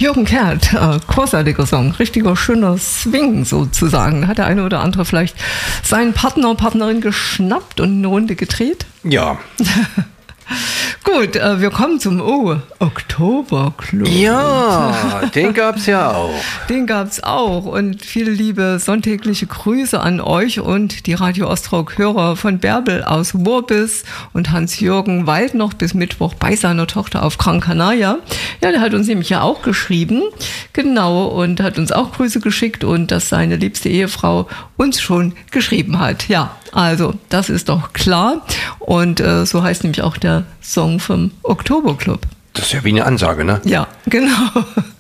Jürgen Kert, großartiger Song, richtiger schöner Swing sozusagen. Da hat der eine oder andere vielleicht seinen Partner, Partnerin geschnappt und eine Runde gedreht? Ja. Gut, wir kommen zum Oktoberclub. Ja, den gab's ja auch. Den gab's auch und viele liebe sonntägliche Grüße an euch und die Radio Ostrock-Hörer von Bärbel aus Worbis und Hans-Jürgen Wald noch bis Mittwoch bei seiner Tochter auf Gran Canaria. Ja, der hat uns nämlich ja auch geschrieben, genau, und hat uns auch Grüße geschickt und dass seine liebste Ehefrau uns schon geschrieben hat. Ja, also das ist doch klar und so heißt nämlich auch der Song vom Oktoberclub. Das ist ja wie eine Ansage, ne? Ja, genau.